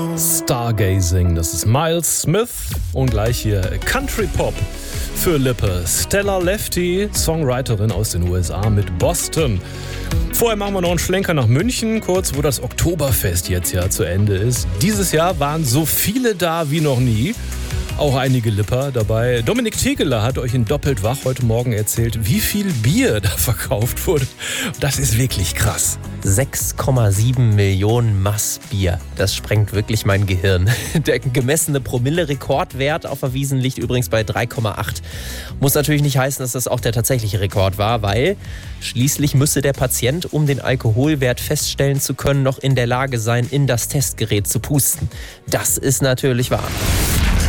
Stargazing, das ist Miles Smith und gleich hier Country Pop für Lippe. Stella Lefty, Songwriterin aus den USA mit Boston. Vorher machen wir noch einen Schlenker nach München, kurz wo das Oktoberfest jetzt ja zu Ende ist. Dieses Jahr waren so viele da wie noch nie. Auch einige Lipper dabei. Dominik Tegeler hat euch in Doppelt wach heute Morgen erzählt, wie viel Bier da verkauft wurde. Das ist wirklich krass. 6,7 Millionen Maß Bier. Das sprengt wirklich mein Gehirn. Der gemessene Promille-Rekordwert auf der Wiesn liegt übrigens bei 3,8. Muss natürlich nicht heißen, dass das auch der tatsächliche Rekord war, weil schließlich müsse der Patient, um den Alkoholwert feststellen zu können, noch in der Lage sein, in das Testgerät zu pusten. Das ist natürlich wahr.